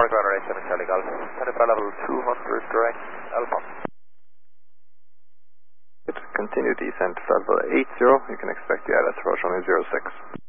ground right 7 Charlie Golf. Identify level 200 direct Alpha. Continue descent level 80. You can expect the ILS approach only 06.